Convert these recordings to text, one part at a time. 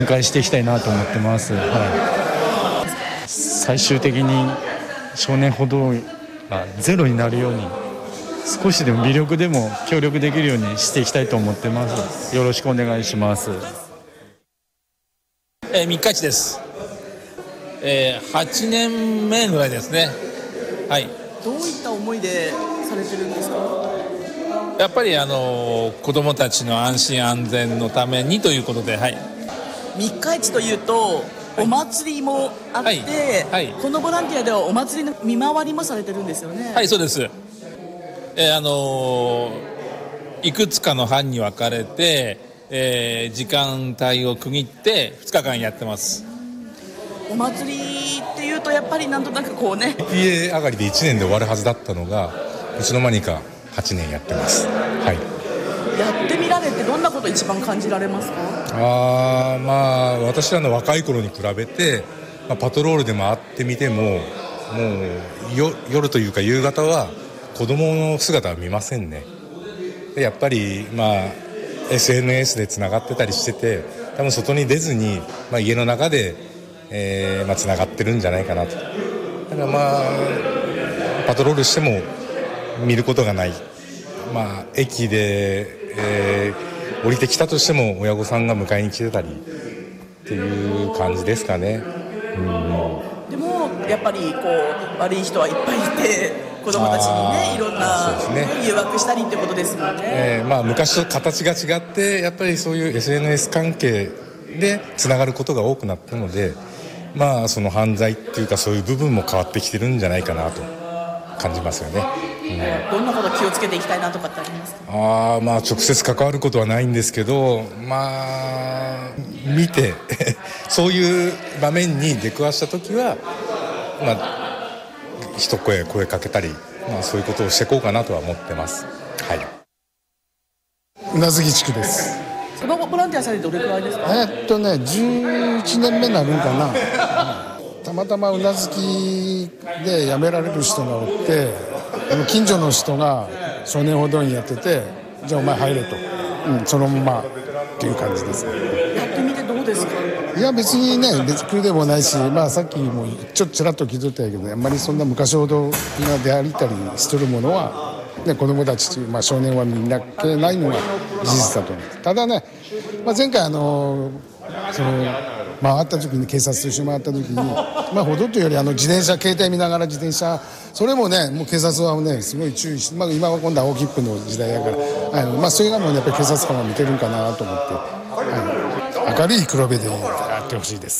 展開していきたいなと思ってます。最終的に少年歩道がゼロになるように、少しでも微力でも協力できるようにしていきたいと思ってます。よろしくお願いします。 三日市です。8年目ぐらいですね。はい。 どういった思いでされてるんですか？ やっぱり子どもたちの安心安全のためにということで、はい。 三日市というとお祭りもあって、はいはい、このボランティアではお祭りの見回りもされてるんですよね。 はい、そうです。いくつかの班に分かれて、時間帯を区切って2日間やってます。 お祭りっていうとやっぱりなんとなくこうね、 PA 上がりで1年で終わるはずだったのがいつの間にか8年やってます。はい。 やってみられてどんなこと一番感じられますか？ 私らの若い頃に比べて、パトロールで回ってみても、もう夜というか夕方は子供の姿は見ませんね。でやっぱりSNS でつながってたりしてて、多分外に出ずに、家の中で、つながってるんじゃないかなと。だからパトロールしても見ることがない、駅で、降りてきたとしても親御さんが迎えに来てたりっていう感じですかね。 でもやっぱりこう悪い人はいっぱいいて、子どもたちにねいろんな、誘惑したりってことですもんね。 昔と形が違ってやっぱりそういう SNS 関係でつながることが多くなったので、その犯罪っていうかそういう部分も変わってきてるんじゃないかなと感じますよね。 どんなこと気をつけていきたいなとかってありますか？ 直接関わることはないんですけど、見てそういう場面に出くわした時は、一声かけたり、そういうことをしていこうかなとは思ってます。はい。 宇奈月地区です。 そのボランティアされてどれくらいですか ？11年目になるんかな。たまたま宇奈月で辞められる人がおって、近所の人が少年歩道員やってて、じゃあお前入れと、そのままっていう感じです。やってみてどうですか？ いや別にね、別区でもないし、さっきもちらっと気づいたけど、あんまりそんな昔ほどが出歩いたりしとるものは、子供たち、少年はみんな系ないのが事実だと思う。ただね、前回回った時に、警察と一緒に回った時に、歩道というより自転車、携帯見ながら自転車、それもね、もう警察はねすごい注意して、今は今度は青切符の時代やから、それがもうやっぱり警察官が見てるんかなと思って、明るい黒部でやってほしいです。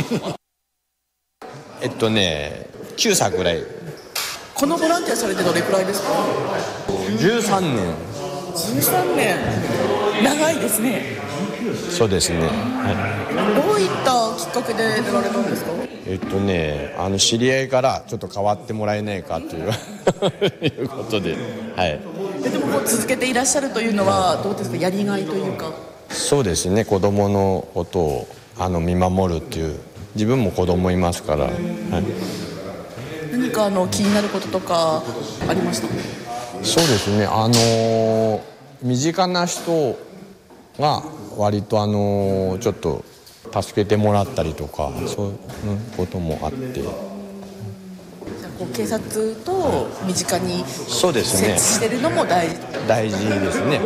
9歳ぐらい。 このボランティアされてどれくらいですか ？13年。 13年、長いですね。 そうですね、 どういったきっかけで出られたんですか？ 知り合いからちょっと変わってもらえないかといういうことで、 でも続けていらっしゃるというのはどうですか？やりがいというか。 そうですね、子供のことを見守るっていう、自分も子供いますから、 何か気になることとかありました？ そうですね、身近な人が割とちょっと助けてもらったりとか、そういうこともあって、 じゃあ警察と身近に接してるのも大事ですね。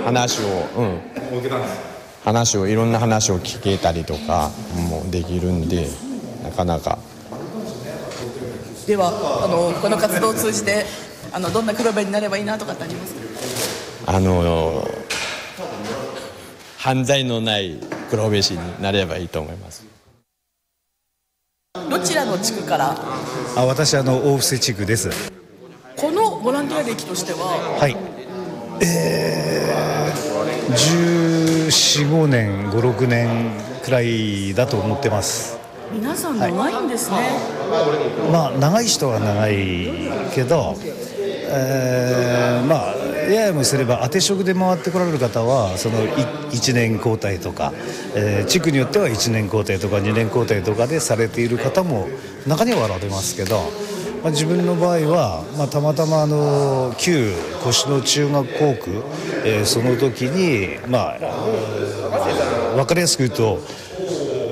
いろんな話を聞けたりとかもできるんで、なかなか。 ではこの活動を通じてどんな黒部になればいいなとかってありますか？ 犯罪のない黒部市になればいいと思います。 どちらの地区から？ 私大布施地区です。 このボランティア歴としては、 14、15年、5、6年くらいだと思ってます。 皆さん長いんですね。 長い人は長いけど、ややもすれば当て職で回ってこられる方はその1年交代とか、地区によっては1年交代とか2年交代とかでされている方も中にはおられますけど、自分の場合は、たまたま旧越野中学校区、その時に分かりやすく言うと